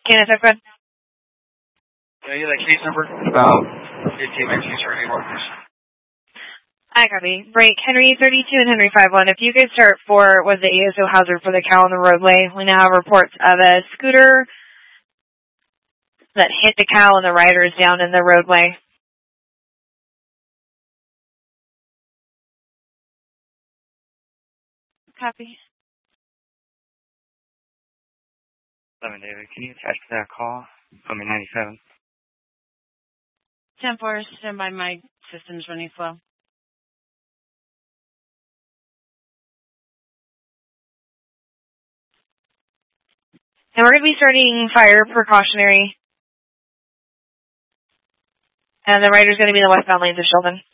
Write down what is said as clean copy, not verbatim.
Candace, I've got. Yeah, you that case number? About 15 minutes for any workers. I copy. Break. Henry 32 and Henry 51. If you could start for was the ASO hazard for the cow on the roadway. We now have reports of a scooter that hit the cow and the rider is down in the roadway. Copy. 11, David. Can you attach to that call? Put me 97. 10-4, stand by, my system's running slow. And we're going to be starting fire precautionary. And the rider's going to be in the westbound lanes of Sheldon.